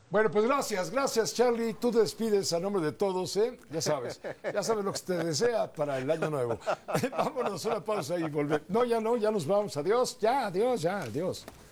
Bueno, pues gracias Charlie. Tú te despides a nombre de todos, ¿eh? Ya sabes lo que te desea para el año nuevo. Vámonos, una pausa y volvemos. No, ya nos vamos. Adiós, adiós.